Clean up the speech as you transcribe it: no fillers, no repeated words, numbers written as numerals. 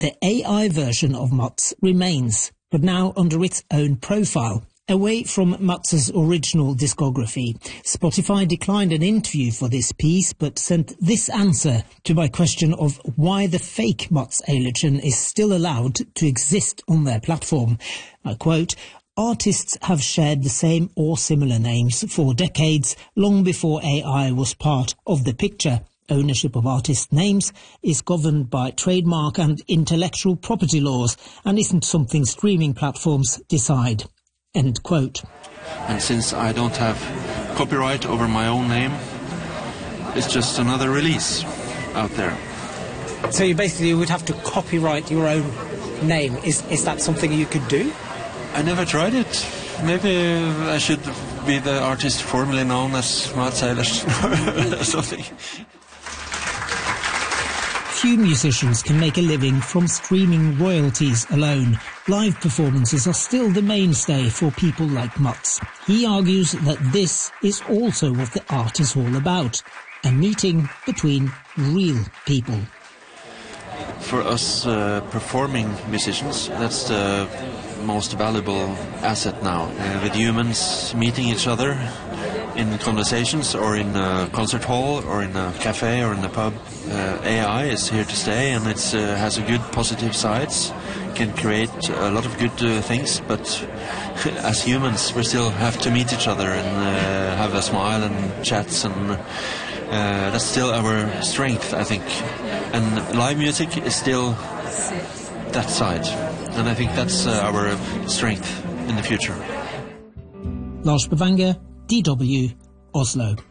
The AI version of Mats remains, but now under its own profile. Away from Mats's original discography, Spotify declined an interview for this piece, but sent this answer to my question of why the fake Mats Eilertsen is still allowed to exist on their platform. I quote, "Artists have shared the same or similar names for decades, long before AI was part of the picture. Ownership of artist names is governed by trademark and intellectual property laws and isn't something streaming platforms decide." End quote. And since I don't have copyright over my own name, it's just another release out there. So you basically would have to copyright your own name. Is that something you could do? I never tried it. Maybe I should be the artist formerly known as Mats Eilertsen or something. Few musicians can make a living from streaming royalties alone. Live performances are still the mainstay for people like Mats. He argues that this is also what the art is all about, a meeting between real people. For us performing musicians, that's the most valuable asset now. With humans meeting each other in conversations or in a concert hall or in a cafe or in a pub, AI is here to stay, and it has a good positive sides, can create a lot of good things, but as humans we still have to meet each other and have a smile and chats, and that's still our strength, I think. And live music is still that side, and I think that's our strength in the future. Lars Bavanger, DW, Oslo.